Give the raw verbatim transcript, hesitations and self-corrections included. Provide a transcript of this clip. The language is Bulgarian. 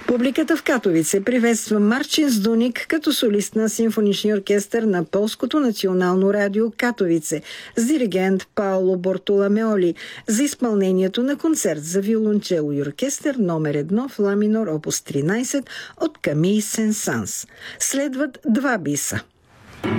Публиката в Катовице приветства Марчин Здуник като солист на симфоничния оркестър на Полското национално радио Катовице с диригент Паоло Бортоломеоли за изпълнението на концерт за виолончело и оркестър номер едно в ла минор опус тринайсет от Камий Сен-Санс. Следват два биса.